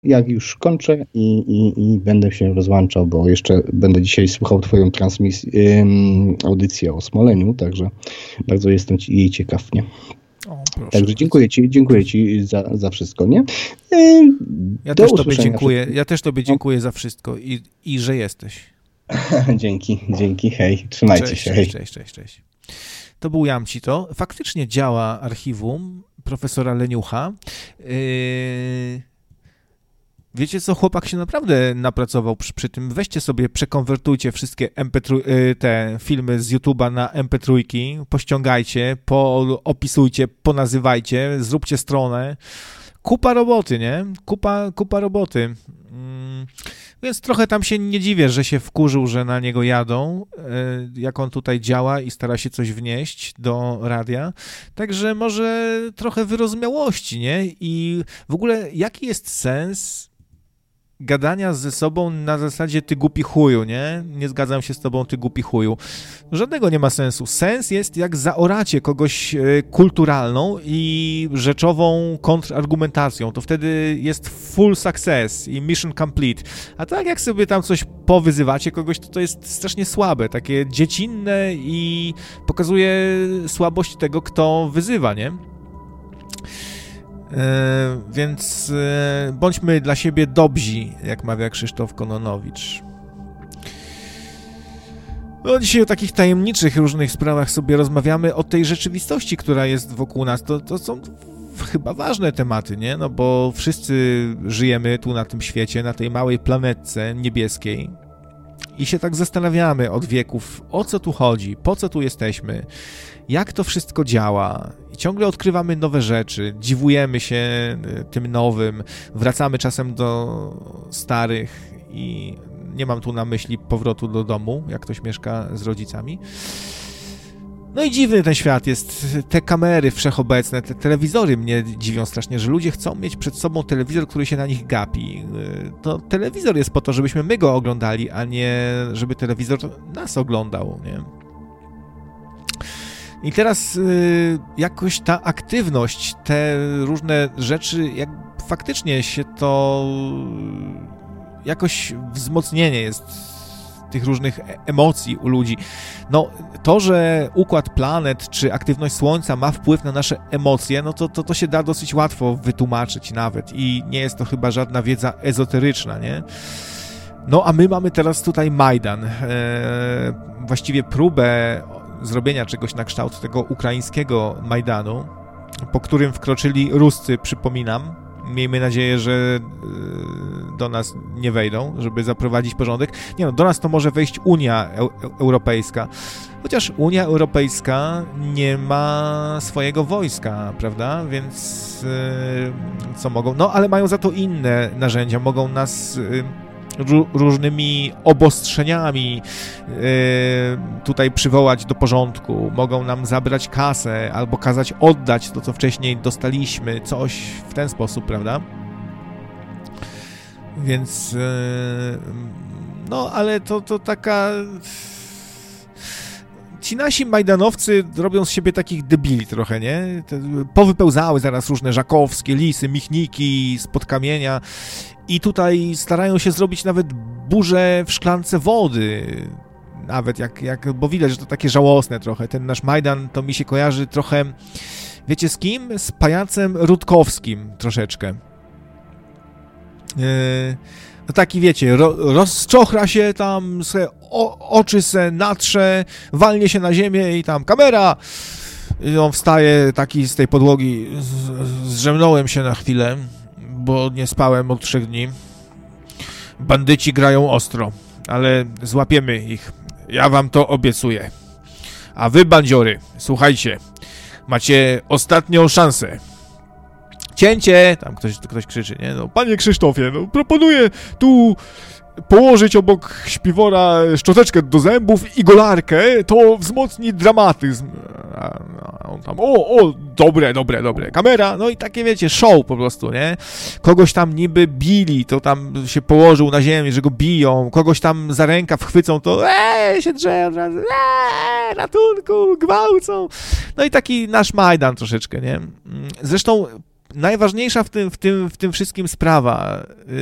jak już kończę i będę się rozłączał, bo jeszcze będę dzisiaj słuchał twoją audycję o Smoleniu, także bardzo jestem jej ciekaw, nie? O, także dziękuję ci za wszystko, nie? Ja też tobie dziękuję. Ja też tobie dziękuję za wszystko i że jesteś. Dzięki, hej, trzymajcie się. Hej. Cześć. To był Jamcito. Faktycznie działa archiwum profesora Leniucha. Wiecie co, chłopak się naprawdę napracował przy tym. Weźcie sobie, przekonwertujcie wszystkie te filmy z YouTube'a na MP3, pościągajcie, opisujcie, ponazywajcie, zróbcie stronę. Kupa roboty, nie? Kupa roboty. Więc trochę tam się nie dziwię, że się wkurzył, że na niego jadą, jak on tutaj działa i stara się coś wnieść do radia. Także może trochę wyrozumiałości, nie? I w ogóle jaki jest sens gadania ze sobą na zasadzie ty głupi chuju, nie? Nie zgadzam się z tobą, ty głupi chuju. Żadnego nie ma sensu. Sens jest, jak zaoracie kogoś kulturalną i rzeczową kontrargumentacją. To wtedy jest full success i mission complete. A tak jak sobie tam coś powyzywacie kogoś, to jest strasznie słabe, takie dziecinne i pokazuje słabość tego, kto wyzywa, nie? Więc bądźmy dla siebie dobrzy, jak mawia Krzysztof Kononowicz. No, dzisiaj o takich tajemniczych różnych sprawach sobie rozmawiamy, o tej rzeczywistości, która jest wokół nas. To są chyba ważne tematy, nie? No bo wszyscy żyjemy tu na tym świecie, na tej małej planetce niebieskiej i się tak zastanawiamy od wieków, o co tu chodzi, po co tu jesteśmy, jak to wszystko działa. I ciągle odkrywamy nowe rzeczy, dziwujemy się tym nowym, wracamy czasem do starych i nie mam tu na myśli powrotu do domu, jak ktoś mieszka z rodzicami. No i dziwny ten świat jest, te kamery wszechobecne, te telewizory mnie dziwią strasznie, że ludzie chcą mieć przed sobą telewizor, który się na nich gapi. To telewizor jest po to, żebyśmy my go oglądali, a nie żeby telewizor nas oglądał, nie? I teraz jakoś ta aktywność, te różne rzeczy, jak faktycznie się to jakoś wzmocnienie jest tych różnych emocji u ludzi. No, to, że układ planet czy aktywność Słońca ma wpływ na nasze emocje, no to się da dosyć łatwo wytłumaczyć nawet i nie jest to chyba żadna wiedza ezoteryczna, nie? No, a my mamy teraz tutaj Majdan. Właściwie próbę zrobienia czegoś na kształt tego ukraińskiego Majdanu, po którym wkroczyli Ruscy, przypominam. Miejmy nadzieję, że do nas nie wejdą, żeby zaprowadzić porządek. Nie no, do nas to może wejść Unia Europejska. Chociaż Unia Europejska nie ma swojego wojska, prawda? Więc co mogą? No, ale mają za to inne narzędzia. Mogą nas różnymi obostrzeniami tutaj przywołać do porządku. Mogą nam zabrać kasę albo kazać oddać to, co wcześniej dostaliśmy. Coś w ten sposób, prawda? Więc no, ale to taka... Ci nasi majdanowcy robią z siebie takich debili trochę, nie? Powypełzały zaraz różne żakowskie lisy, michniki spod kamienia i tutaj starają się zrobić nawet burzę w szklance wody. Nawet bo widać, że to takie żałosne trochę. Ten nasz Majdan to mi się kojarzy trochę, wiecie z kim? Z pajacem Rutkowskim troszeczkę. No taki, wiecie, rozczochra się tam, oczy se natrze, walnie się na ziemię i tam kamera! I on wstaje taki z tej podłogi, zdrzemnąłem się na chwilę, bo nie spałem od 3 dni. Bandyci grają ostro, ale złapiemy ich. Ja wam to obiecuję. A wy, bandziory, słuchajcie, macie ostatnią szansę. Cięcie! Tam ktoś krzyczy, nie? No, panie Krzysztofie, no, proponuję tu położyć obok śpiwora szczoteczkę do zębów i golarkę, to wzmocni dramatyzm. A on tam, dobre, kamera, no i takie, wiecie, show po prostu, nie? Kogoś tam niby bili, to tam się położył na ziemi, że go biją, kogoś tam za rękaw chwycą, to się drze od razu, ratunku, gwałcą. No i taki nasz Majdan troszeczkę, nie? Zresztą najważniejsza w tym wszystkim sprawa,